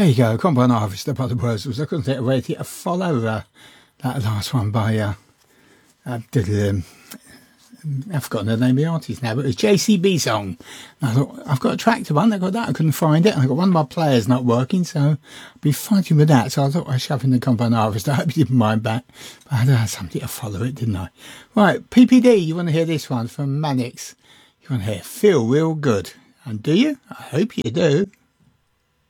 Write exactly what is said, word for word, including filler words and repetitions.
There you go, Combine Harvester by the Wurzels. I couldn't think of a way to get a follow uh, that last one by, uh, uh, um, I've forgotten the name of the artist now, but it was J C B Song. And I thought, I've got a track to one, I got that, I couldn't find it, and I got one of my players not working, so I'll be fighting with that. So I thought I'd shove in the Combine Harvester. I hope you didn't mind that. But I had to have something to follow it, didn't I? Right, P P D, you want to hear this one from Mannix? You want to hear Feel Real Good. And do you? I hope you do.